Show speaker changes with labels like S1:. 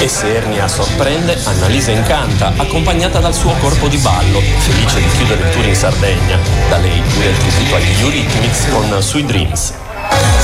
S1: E se Ernia sorprende, Annalisa incanta, accompagnata dal suo corpo di ballo, felice di chiudere il tour in Sardegna. Da lei il tributo agli Eurythmics con Sweet Dreams.